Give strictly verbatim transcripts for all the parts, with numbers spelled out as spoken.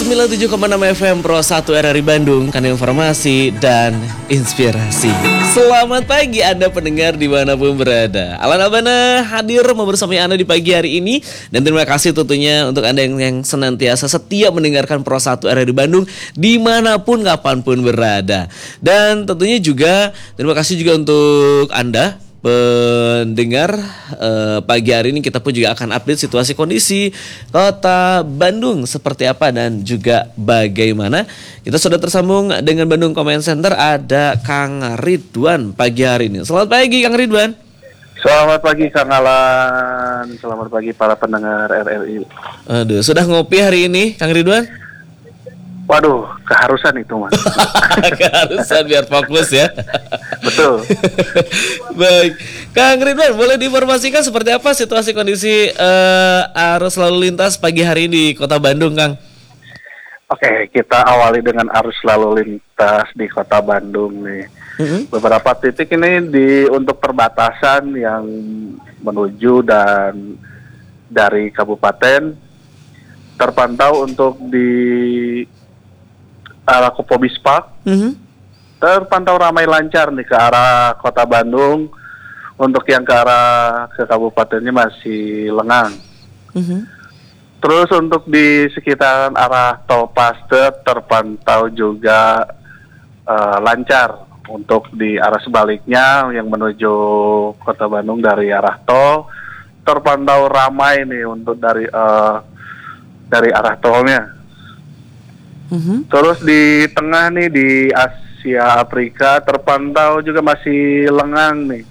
sembilan puluh tujuh koma enam F M Pro satu R R I Bandung, kan informasi dan inspirasi. Selamat pagi Anda pendengar dimanapun berada. Alan Abana hadir membersamai Anda di pagi hari ini. Dan terima kasih tentunya untuk Anda yang, yang senantiasa setia mendengarkan Pro satu R R I Bandung dimanapun kapanpun berada. Dan tentunya juga terima kasih juga untuk Anda pendengar, eh, pagi hari ini kita pun juga akan update situasi kondisi kota Bandung seperti apa dan juga bagaimana. Kita sudah tersambung dengan Bandung Comment Center, ada Kang Ridwan pagi hari ini. Selamat pagi Kang Ridwan. Selamat pagi Kang Alan, selamat pagi para pendengar R R I. Aduh, sudah ngopi hari ini Kang Ridwan? Waduh, keharusan itu mas. Keharusan biar fokus ya. Betul. Baik, Kang Ridwan, boleh diinformasikan seperti apa situasi kondisi uh, arus lalu lintas pagi hari di Kota Bandung, Kang? Oke, kita awali dengan arus lalu lintas di Kota Bandung nih. Mm-hmm. Beberapa titik ini di untuk perbatasan yang menuju dan dari kabupaten terpantau untuk di arah Kopobis Park. Mm-hmm. Terpantau ramai lancar nih ke arah Kota Bandung. Untuk yang ke arah ke kabupatennya masih lengang. Mm-hmm. Terus untuk di sekitaran arah Tol Paster terpantau juga uh, lancar. Untuk di arah sebaliknya yang menuju Kota Bandung dari arah tol terpantau ramai nih untuk dari uh, dari arah tolnya. Mm-hmm. Terus di tengah nih di Asia Afrika terpantau juga masih lengang nih.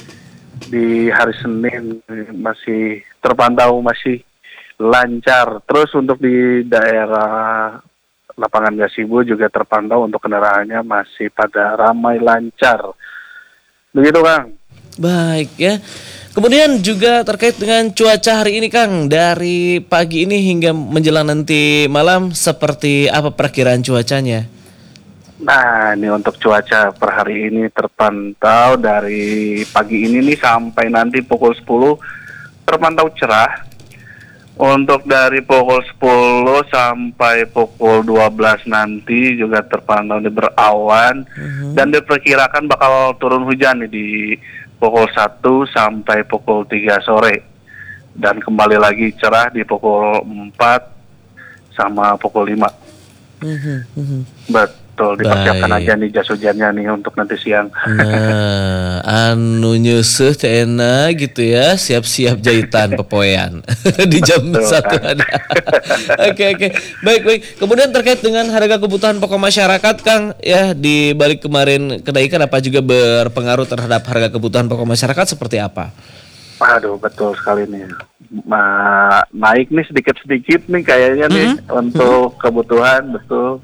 Di hari Senin masih terpantau masih lancar. Terus untuk di daerah Lapangan Gasibu juga terpantau untuk kendaraannya masih pada ramai lancar. Begitu Kang. Baik ya. Kemudian juga terkait dengan cuaca hari ini Kang, dari pagi ini hingga menjelang nanti malam seperti apa perkiraan cuacanya? Nah, ini untuk cuaca per hari ini terpantau dari pagi ini nih sampai nanti pukul sepuluh terpantau cerah. Untuk dari pukul sepuluh sampai pukul dua belas nanti juga terpantau di berawan. Uh-huh. Dan diperkirakan bakal turun hujan nih di pukul satu sampai pukul tiga sore. Dan kembali lagi cerah di pukul empat sama pukul lima. Uh-huh. Uh-huh. Betul, dipersiapkan aja nih jas hujannya nih untuk nanti siang. Nah, anu nyusuh cena gitu ya, siap-siap jahitan pepoean di jam betul, satu kan? Ada. Oke oke, baik baik. Kemudian terkait dengan harga kebutuhan pokok masyarakat, Kang, ya di balik kemarin kenaikan apa juga berpengaruh terhadap harga kebutuhan pokok masyarakat seperti apa? Aduh, betul sekali nih. Ma- naik nih sedikit-sedikit nih kayaknya nih mm-hmm. untuk mm-hmm. kebutuhan, betul.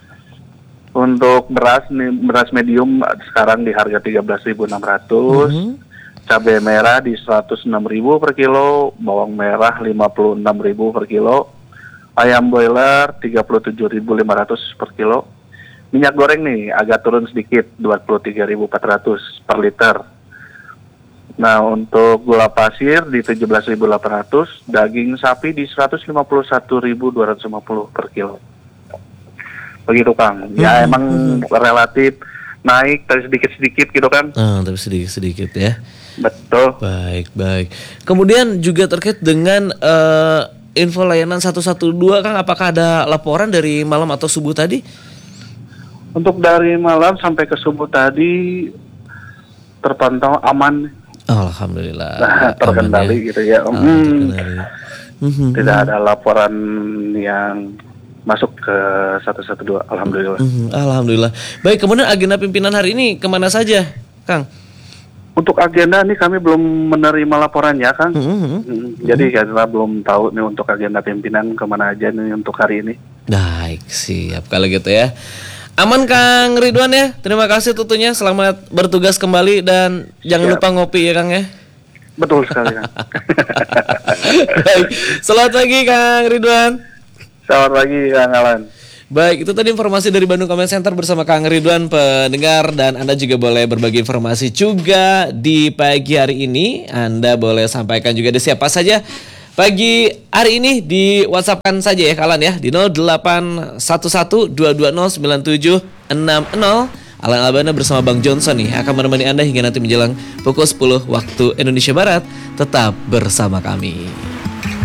Untuk beras nih, beras medium sekarang di harga tiga belas ribu enam ratus, mm-hmm. cabai merah di seratus enam ribu per kilo, bawang merah lima puluh enam ribu per kilo, ayam boiler tiga puluh tujuh ribu lima ratus per kilo, minyak goreng nih agak turun sedikit dua puluh tiga ribu empat ratus per liter. Nah, untuk gula pasir di tujuh belas ribu delapan ratus, daging sapi di seratus lima puluh satu ribu dua ratus lima puluh per kilo. Begitu Kang, ya hmm, emang hmm. relatif naik tapi sedikit-sedikit gitu kan. Ah, tapi sedikit-sedikit ya. Betul. Baik, baik. Kemudian juga terkait dengan uh, info layanan satu satu dua Kang, apakah ada laporan dari malam atau subuh tadi? Untuk dari malam sampai ke subuh tadi terpantau aman. Alhamdulillah. Nah, terkendali ya. Gitu ya. Ah, hmm. terkendali. Tidak ada laporan yang masuk ke satu satu dua, alhamdulillah. Mm-hmm, alhamdulillah. Baik, kemudian agenda pimpinan hari ini kemana saja, Kang? Untuk agenda nih kami belum menerima laporannya, Kang. Mm-hmm. Mm, jadi kita belum tahu nih untuk agenda pimpinan kemana aja nih untuk hari ini. Baik, siap kalau gitu ya. Aman Kang Ridwan ya. Terima kasih tentunya. Selamat bertugas kembali dan siap. Jangan lupa ngopi ya Kang ya. Betul sekali Kang. Baik. Selamat pagi Kang Ridwan. Selamat pagi Kang Alan. Baik, itu tadi informasi dari Bandung Comment Center bersama Kang Ridwan pendengar, dan Anda juga boleh berbagi informasi juga di pagi hari ini. Anda boleh sampaikan juga di siapa saja Pagi hari ini di WhatsApp-kan saja ya kalian ya di nol delapan satu satu dua dua nol sembilan tujuh enam nol. Alan Albana bersama Bang Johnson nih akan menemani Anda hingga nanti menjelang pukul sepuluh waktu Indonesia Barat. Tetap bersama kami.